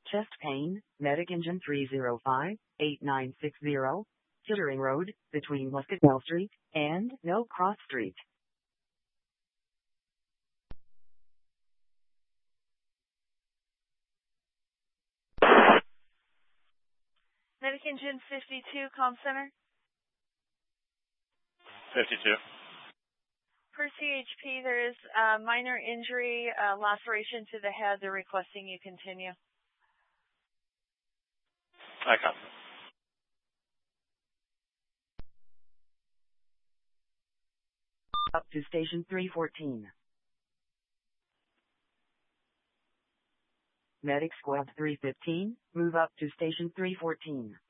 Chest pain, Medic Engine 305-8960, Chittering Road, between Muscatell Street and No Cross Street. Medic Engine 52, Comm Center. 52. Per CHP, there is minor injury, laceration to the head. They're requesting you continue. I copy. Up to Station 314. Medic Squad 315, move up to Station 314.